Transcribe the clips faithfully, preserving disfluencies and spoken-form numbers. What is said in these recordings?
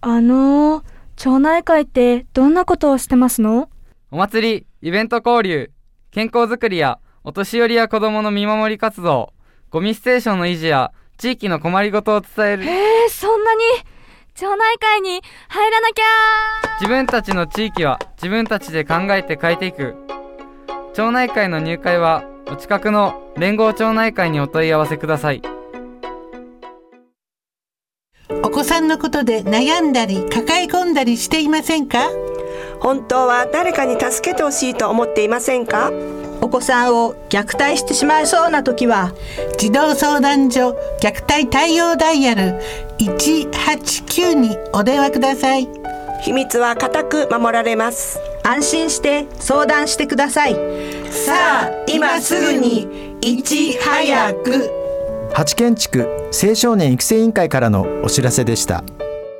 あのー、町内会ってどんなことをしてますの？ お祭り、イベント交流、健康づくりやお年寄りや子どもの見守り活動、ゴミステーションの維持や地域の困りごとを伝える。 へえ、そんなに町内会に入らなきゃ。 自分たちの地域は自分たちで考えて変えていく。町内会の入会はお近くの連合町内会にお問い合わせください。 お子さんのことで悩んだり抱え込んだりしていませんか？ 本当は誰かに助けてほしいと思っていませんか？ お子さんを虐待してしまいそうな時は児童相談所虐待対応ダイヤルいちはちきゅうにお電話ください。 秘密は固く守られます。 安心して相談してください。 さあ今すぐにいち早く。 八軒地区青少年育成委員会からのお知らせでした。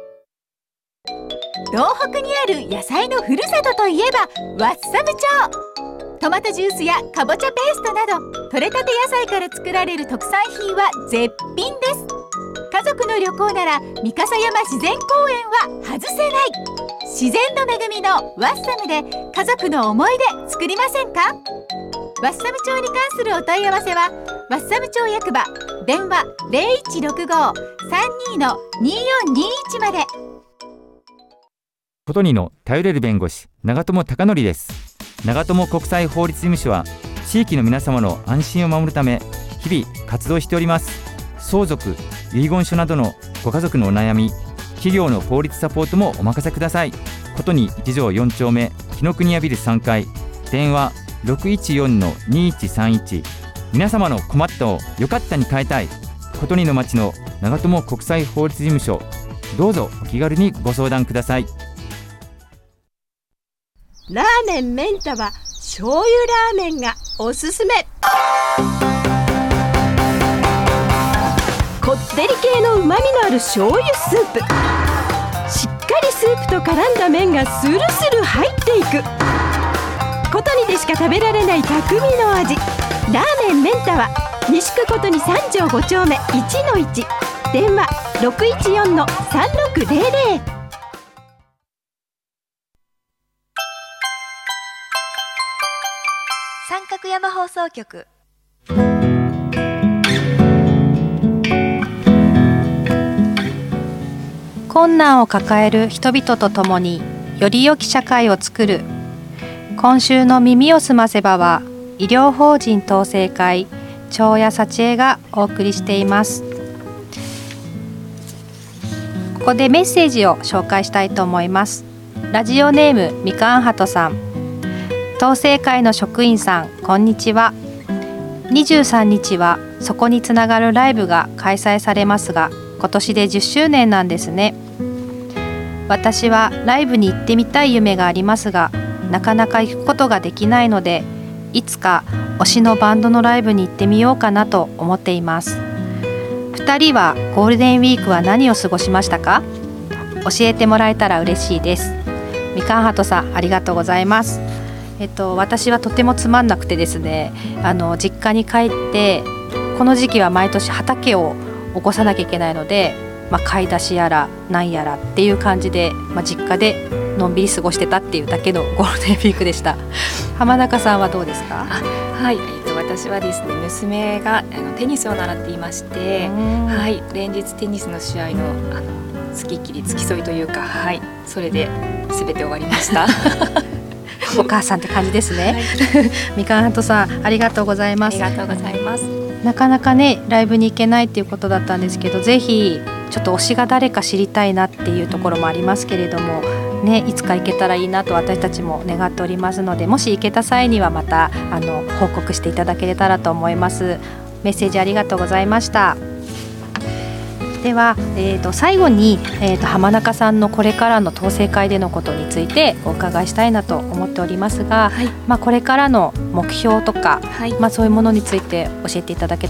東北にある野菜のふるさとといえばワッサム町。トマトジュースやかぼちゃペーストなど採れたて野菜から作られる特産品は絶品です。家族の旅行なら三笠山自然公園は外せない。自然の恵みのワッサムで家族の思い出作りませんか？ワッサム町に関するお問い合わせはワッサム町役場電話 ゼロいちろくご さんに によんにいち まで。 ことにの頼れる弁護士長友貴則です。長友国際法律事務所は地域の皆様の安心を守るため日々活動しております。相続、遺言書などのご家族のお悩み、企業の法律サポートもお任せください。ことにいち条よん丁目紀ノ国屋ビルさんかい、電話 ろくいちよんのにいちさんいち。 皆様の困ったをよかったに変えたい。ことにの町の長友国際法律事務所、どうぞお気軽にご相談ください。 ラーメンメンタは醤油ラーメンがおすすめ。こってり系のうまみのある醤油スープ、しっかりスープと絡んだ麺がスルスル入っていく。ことにでしか食べられない匠の味。ラーメンメンタは西区ことにさん条ご丁目いちのいち、電話 ろくいちよんのさんろくゼロゼロ。 三角山放送局。 困難を抱える人々と共により良き社会をつくる。今週の耳をすませばは医療法人統制会長谷幸恵がお送りしています。ここでメッセージを紹介したいと思います。ラジオネームみかんはとさん。統制会の職員さん、こんにちは。にじゅうさんにちはそこにつながるライブが開催されますが、今年でじゅっしゅうねんなんですね。私はライブに行ってみたい夢がありますが、なかなか行くことができないので、いつか推しのバンドのライブに行ってみようかなと思っています。ふたりはゴールデンウィークは何を過ごしましたか？教えてもらえたら嬉しいです。みかんはとさん、ありがとうございます。えっと、私はとてもつまんなくてですね、あの実家に帰ってこの時期は毎年畑を起こさなきゃいけないので、まあ、買い出しやらなんやらっていう感じで、まあ、実家でのんびり過ごしてたっていうだけのゴールデンウィークでした。浜中さんはどうですか？ あ、はい、えっと、私はですね、娘があのテニスを習っていまして、はい、連日テニスの試合のあの付きっきり付き添いというか、はい、それで全て終わりました。 お母さんって感じですね。はい、みかんはとさん、ありがとうございます。 ありがとうございます。 なかなかねライブに行けないっていうことだったんですけど、ぜひちょっと推しが誰か知りたいなっていうところもありますけれどもね、いつか行けたらいいなと私たちも願っておりますので、もし行けた際にはまたあの報告していただけたらと思います。メッセージありがとうございました。では、えー、と最後に、えー、と浜中さんのこれからの統制会でのことについてお伺いしたいなと思っておりますが、はい、まあ、これからの目標とか、はい、まあ、そういうものについて教えていただけ